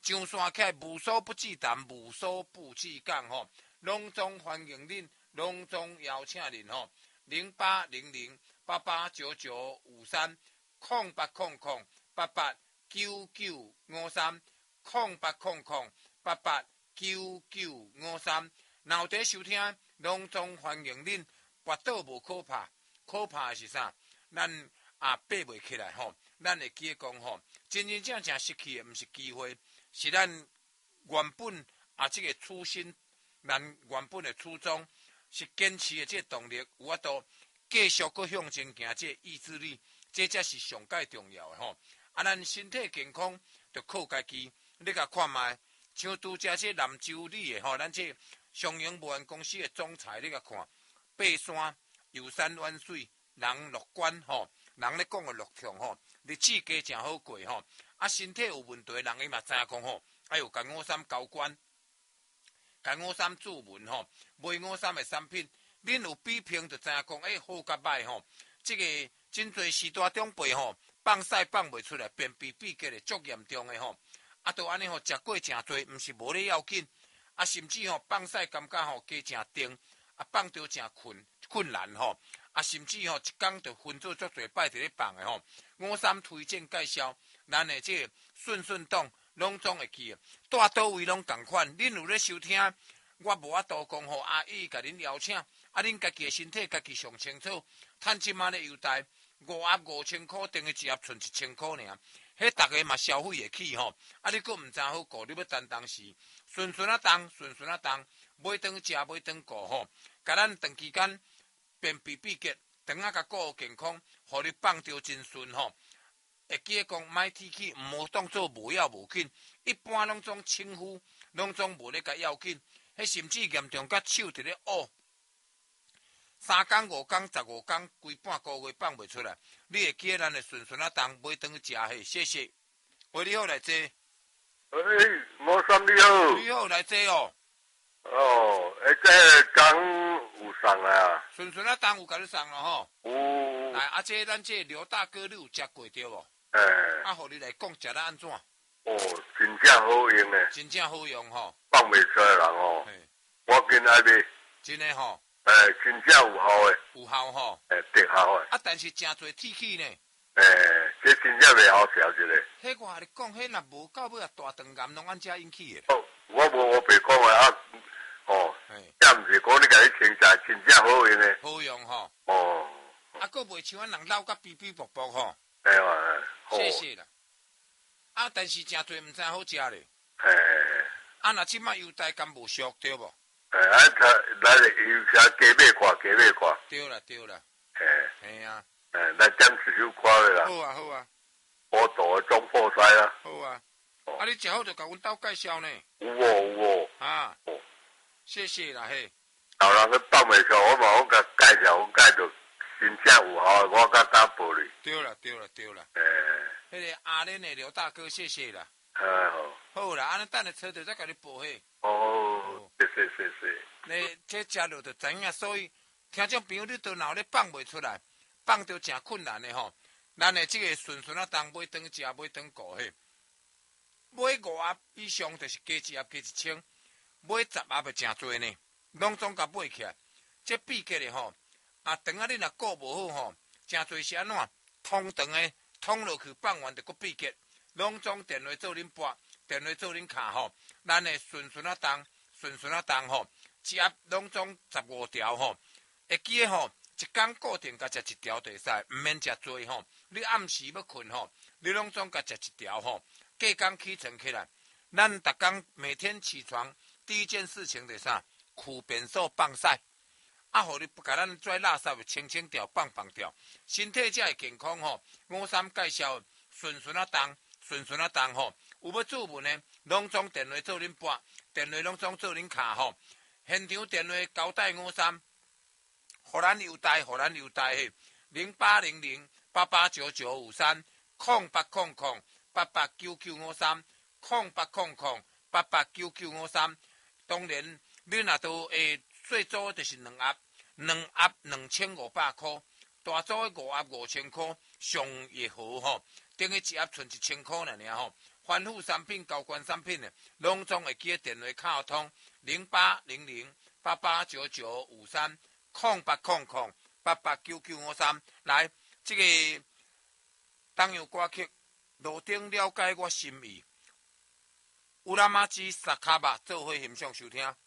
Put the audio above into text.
上山起来无所不至谈，无所不至讲吼，隆重欢迎恁，隆重邀请恁吼，0800889953 0800889953 0800889953，然后在收听，隆重欢迎恁，跋倒无可怕，可怕的是啥？咱爬袂起来吼，咱会记得讲吼，真真正正失去的毋是机会，是咱原本这个初心，咱原本的初衷，是坚持的这个动力，有法度继续搁向前行，这个意志力，这才是上界重要的吼。咱身体健康，就靠家己。你甲看卖，像拄则这南州里的吼，咱这商营无限公司的总裁，你甲看，爬山游山玩水，人乐观吼，人咧讲的乐强吼，日子过真好过吼。身体有问题的人伊嘛知影讲吼，哎呦，甲53交关，甲53注文吼，卖53的产品，恁有比拼就知影讲，好甲歹吼。这个真侪时代长辈吼，放屎放袂出来，便秘闭结的足严重的吼。都安尼吼，食过诚多，毋是无咧要紧。甚至吼放屎感觉吼加诚重，放着诚困难吼。甚至吼一工就分做足侪摆伫咧放的吼。53推荐介绍，咱的这个顺动拢总会记的，带倒位拢共款。恁有咧收听，我无法度讲吼阿姨甲恁邀请，恁家己的身体家己上清楚。趁即马咧优待，5盒5000块，等于一盒剩1000块尔。迄大家嘛消费会起吼，你佫毋知好顾，你要等当时顺啊动，买顿食，买顿顾吼，甲咱长期间便秘闭结，肠仔甲顾健康，互你放着真顺吼。会记得讲，莫提起，毋好当作无要无紧，一般拢总轻忽，拢总无咧甲要紧，迄甚至严重甲手伫咧乌。3工5工15工，规半个月放袂出来。你会记得咱的顺啊动，买顿食嘿，谢谢。喂，你好来坐。 毛三你好。 你好来坐哦。 这工有送啊。 顺啊动有甲你送咯吼。 有。 来，这咱这刘大哥你有食过着无？互你来讲食得安怎？ 真正好用诶。 真正好用吼。 放袂出来人吼。我今爱买。 真诶吼。 真正有效诶。 有效吼。 特效诶。 但是真侪铁气呢。 这真正袂好调一个。 迄我你讲，迄若无到尾大肠癌拢安遮引起诶。 我白讲诶这毋是讲你甲你清食，真正好用诶。 好用吼。佫袂像咱人老甲逼逼卜卜吼。谢谢啦。但是真侪毋知好食咧。若即摆优待敢无俗对无？ 咱有啥加买看。 对啦。啊。 咱暂时就看咧啦。 好啊。 我做诶总破西啦。 好啊。你食好就甲阮兜介绍呢。 有哦。 谢谢啦嘿。 后人去放袂出，我嘛我甲介绍，我介绍真正有效，我甲打报你。 对啦。迄个阿莲的刘大哥，谢谢啦。好啦，等下车就再甲你报嘿。 谢。 你这食落就知影，所以听众朋友你都闹咧放袂出来，放着真困难的吼。咱的这个顺啊动，买顿食，买顿顾嘿。买5盒以上就是加一盒加1000，买10盒就真多呢，拢总甲买起来。这闭结的吼，肠仔你若顾无好吼，真侪是安怎？通落去放完就搁闭结，拢总电话做恁拨，电话做恁卡吼。咱的顺啊动吼，一盒拢总15条吼。会记得吼，一工固定甲食1条就会使，毋免食多吼。你暗时要困吼，你拢总甲食1条吼。隔工起床起来，咱逐工每天起床第一件事情就是啥？去便所放屎，互你不甲咱拽垃圾清掉、放掉，身体才会健康吼。53介绍顺啊动吼，有要注文呢，拢总电话做恁拨，电话拢总做恁卡吼。现场电话交代53，互咱优待嘿，0800889953 0800889953 0800889953。当然，你若都最早就是2盒2500块，大组的5盒5000块，上越好吼，等于一盒剩1000块了吼。 防腐产品、交关产品的，拢总会记电话卡通08008899530800889953来，这个东洋歌曲路顶了解我心意，乌拉玛吉萨卡巴做伙欣赏收听。